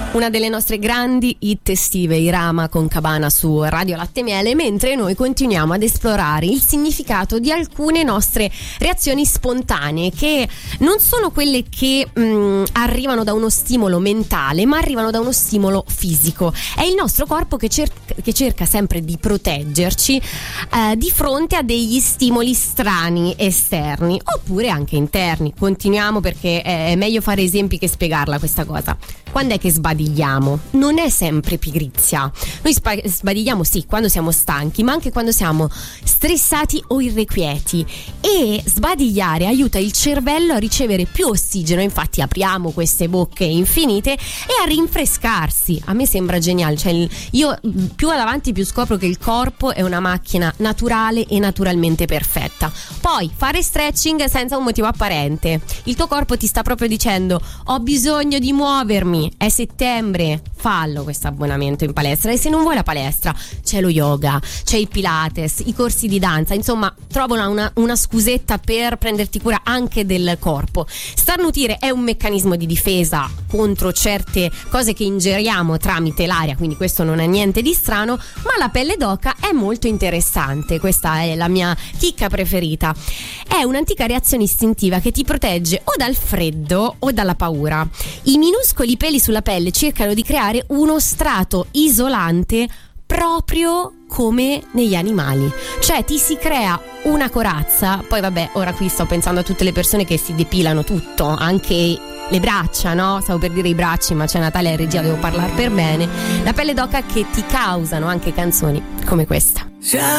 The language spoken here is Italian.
Una delle nostre grandi hit estive, Irama con Cabana su Radio Latte Miele, mentre noi continuiamo ad esplorare il significato di alcune nostre reazioni spontanee, che non sono quelle che arrivano da uno stimolo mentale, ma arrivano da uno stimolo fisico. È il nostro corpo che cerca sempre di proteggerci di fronte a degli stimoli strani esterni, oppure anche interni. Continuiamo, perché è meglio fare esempi che spiegarla questa cosa. Quando è che sbadigliamo? Non è sempre pigrizia. Noi sbadigliamo sì quando siamo stanchi, ma anche quando siamo stressati o irrequieti, e sbadigliare aiuta il cervello a ricevere più ossigeno. Infatti apriamo queste bocche infinite e a rinfrescarsi. A me sembra geniale, cioè io più vado avanti più scopro che il corpo è una macchina naturale e naturalmente perfetta. Poi fare stretching senza un motivo apparente. Il tuo corpo ti sta proprio dicendo: ho bisogno di muovermi, è settembre, fallo questo abbonamento in palestra. E se non vuoi la palestra, c'è lo yoga, c'è il pilates, i corsi di danza, insomma trovo una scusetta per prenderti cura anche del corpo. Starnutire è un meccanismo di difesa contro certe cose che ingeriamo tramite l'aria, quindi questo non è niente di strano. Ma la pelle d'oca è molto interessante, questa è la mia chicca preferita. È un'antica reazione istintiva che ti protegge o dal freddo o dalla paura. I minuscoli peli sulla pelle cercano di creare uno strato isolante, proprio come negli animali. Cioè ti si crea una corazza. Poi vabbè, ora qui sto pensando a tutte le persone che si depilano tutto, anche le braccia, no? Stavo per dire i bracci, ma c'è Natalia in regia, devo parlare per bene. La pelle d'oca che ti causano anche canzoni come questa.